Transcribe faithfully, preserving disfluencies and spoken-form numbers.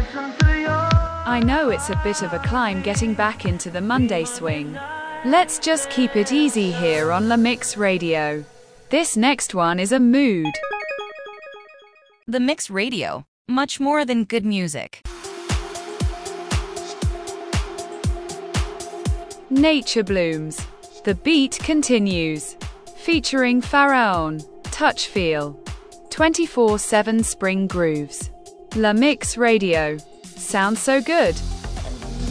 I know it's a bit of a climb getting back into the Monday swing. Let's just keep it easy here on La Mix Radio. This next one is a mood. The Mix Radio, much more than good music. Nature Blooms. The beat continues. Featuring Pharaon, Touch Feel. twenty-four seven Spring Grooves. La Mix Radio. Sounds so good.